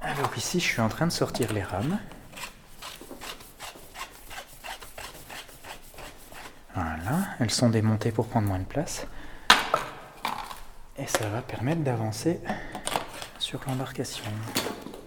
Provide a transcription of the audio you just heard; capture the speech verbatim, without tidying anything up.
Alors ici, je suis en train de sortir les rames. Voilà, elles sont démontées pour prendre moins de place. Et ça va permettre d'avancer sur l'embarcation.